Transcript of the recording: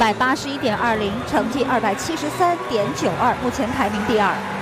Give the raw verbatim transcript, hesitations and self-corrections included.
百八十一点二零，成绩二百七十三点九二，目前排名第二。